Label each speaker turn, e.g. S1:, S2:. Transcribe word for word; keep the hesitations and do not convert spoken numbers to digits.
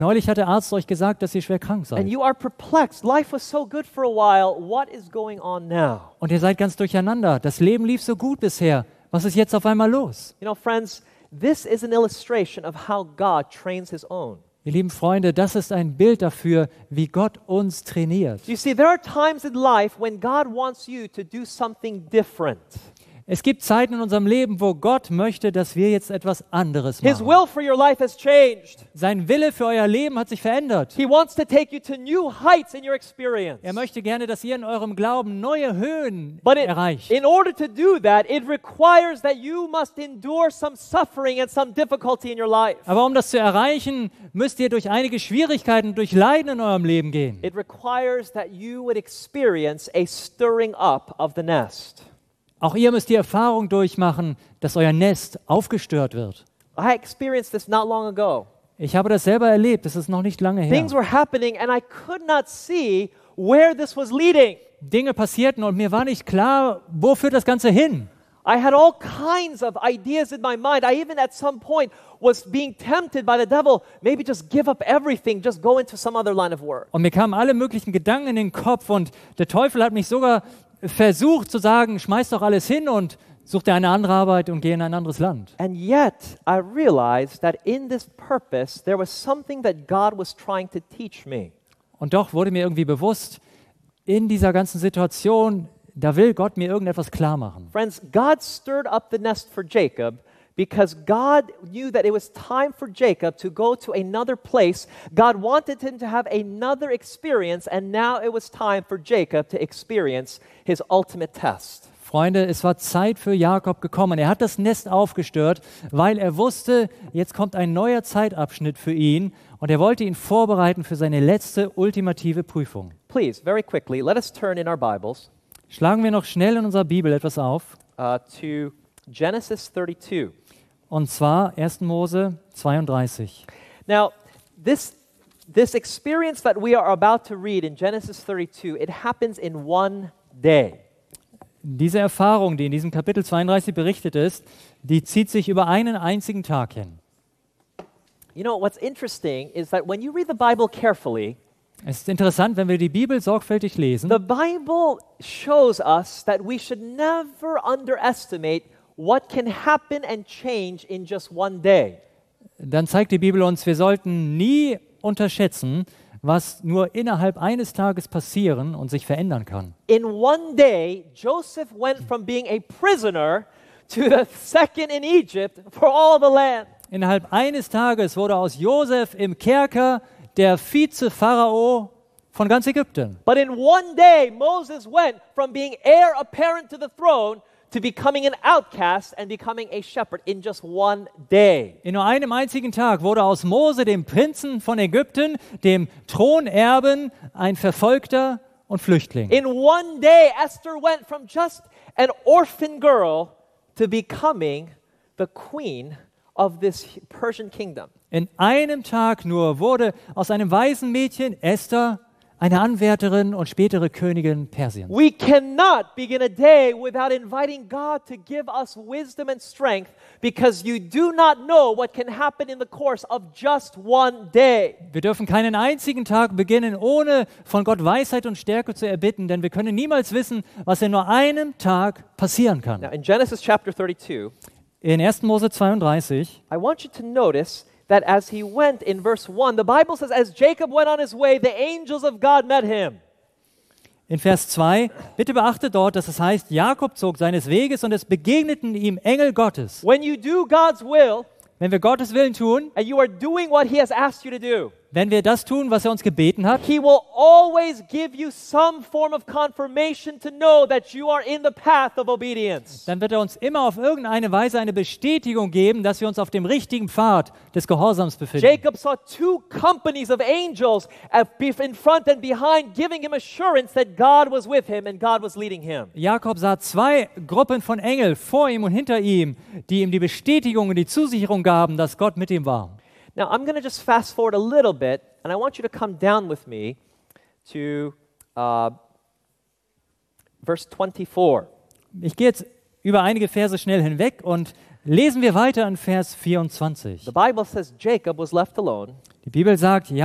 S1: Neulich hat der Arzt euch gesagt, dass ihr schwer krank
S2: And
S1: seid.
S2: you are perplexed. Life was so good for a while. What is going on now?
S1: Und ihr seid ganz durcheinander. Das Leben lief so gut bisher. Was ist jetzt auf einmal los?
S2: You know, friends, this is an illustration of how God trains his own.
S1: Ihr lieben Freunde, das ist ein Bild dafür, wie Gott uns trainiert.
S2: You see, there are times in life when God wants you to do something different.
S1: Es gibt Zeiten in unserem Leben, wo Gott möchte, dass wir jetzt etwas anderes
S2: His
S1: machen.
S2: will for your life has changed.
S1: Sein Wille für euer Leben hat sich verändert.
S2: He wants to take you to new heights in your experience.
S1: Er möchte gerne, dass ihr in eurem Glauben neue Höhen
S2: But it,
S1: erreicht.
S2: in order to do that, it requires that you must endure some suffering and some difficulty in your life.
S1: Aber um das zu erreichen, müsst ihr durch einige Schwierigkeiten, durch Leiden in eurem Leben gehen.
S2: It requires that you would experience a stirring up of the nest.
S1: Auch ihr müsst die Erfahrung durchmachen, dass euer Nest aufgestört wird.
S2: I experienced this not long ago.
S1: Ich habe das selber erlebt, das ist noch nicht lange her.
S2: Things were happening and I could not see where this was leading.
S1: Dinge passierten und mir war nicht klar, wo führt das Ganze hin.
S2: I had all kinds of ideas in my mind. I even at some point was being tempted by the devil, maybe just give up everything, just go into some other line of work.
S1: Und mir kamen alle möglichen Gedanken in den Kopf und der Teufel hat mich sogar versucht zu sagen, schmeiß doch alles hin und such dir eine andere Arbeit und geh in ein anderes Land.
S2: And yet I realized that in this purpose there was something that God was trying to teach me.
S1: Und doch wurde mir irgendwie bewusst, in dieser ganzen Situation, da will Gott mir irgendetwas klar machen.
S2: Friends, God stirred up the nest for Jacob because God knew that it was time for Jacob to go to another place. God wanted him to have another experience, and now it was time for Jacob to experience his ultimate test.
S1: Freunde, es war Zeit für Jakob gekommen. Er hat das Nest aufgestört, weil er wusste, jetzt kommt ein neuer Zeitabschnitt für ihn und er wollte ihn vorbereiten für seine letzte ultimative Prüfung.
S2: Please, very quickly, let us turn in our Bibles
S1: Schlagen wir noch schnell in unserer Bibel etwas auf,
S2: uh, to Genesis thirty-two.
S1: und zwar erster Mose zweiunddreißig.
S2: Now, this, this experience that we are about to read in Genesis thirty-two, it happens in one day.
S1: Diese Erfahrung, die in diesem Kapitel zweiunddreißig berichtet ist, die zieht sich über einen einzigen Tag hin.
S2: You know, what's interesting is that when you read the Bible carefully,
S1: Es ist interessant, wenn wir die Bibel sorgfältig lesen,
S2: the Bible shows us that we should never underestimate what can happen and change in just one day.
S1: dann zeigt die Bibel uns, wir sollten nie unterschätzen, was nur innerhalb eines Tages passieren und sich verändern kann.
S2: In one day, Joseph went from being a prisoner to the second in Egypt for all the land.
S1: Innerhalb eines Tages wurde aus Josef im Kerker der Vize-Pharao von ganz Ägypten.
S2: But in one day, Moses went from being heir apparent to the throne to becoming an outcast and becoming a shepherd in just one day.
S1: In nur einem einzigen Tag wurde aus Mose, dem Prinzen von Ägypten, dem Thronerben, ein Verfolgter und Flüchtling.
S2: In one day, Esther went from just an orphan girl to becoming the queen of this Persian kingdom.
S1: In einem Tag nur wurde aus einem Waisenmädchen Esther eine Anwärterin und spätere Königin Persiens.
S2: We cannot begin a day without inviting God to give us wisdom and strength because you do not know what can happen in the course of just one day.
S1: Wir dürfen keinen einzigen Tag beginnen, ohne von Gott Weisheit und Stärke zu erbitten, denn wir können niemals wissen, was in nur einem Tag passieren
S2: Now,
S1: kann.
S2: in Genesis chapter thirty-two,
S1: In erster Mose zweiunddreißig
S2: I want you to notice that as he went in verse one, the Bible says, as Jacob went on his way, the angels of God met him.
S1: in Vers zwei, bitte beachtet dort, dass es heißt, Jakob zog seines Weges und es begegneten ihm Engel Gottes.
S2: When you do God's will
S1: Wenn wir Gottes Willen tun,
S2: and you are doing what he has asked you to do,
S1: wenn wir das tun, was er uns gebeten hat,
S2: he will always give you some form of confirmation to know that you are in the path of obedience.
S1: dann wird er uns immer auf irgendeine Weise eine Bestätigung geben, dass wir uns auf dem richtigen Pfad des Gehorsams befinden.
S2: Jacob saw two companies of angels in front and behind, giving him assurance that God was with him and God was leading him.
S1: Jakob sah zwei Gruppen von Engeln vor ihm und hinter ihm, die ihm die Bestätigung und die Zusicherung gaben, dass Gott mit ihm war.
S2: Now, I'm going to just fast forward a little bit, and I want you to come down with me to uh, verse twenty-four.
S1: Ich gehe jetzt über einige Verse schnell hinweg und lesen wir weiter in Vers vierundzwanzig.
S2: The Bible says Jacob was left alone,
S1: Die Bibel sagt,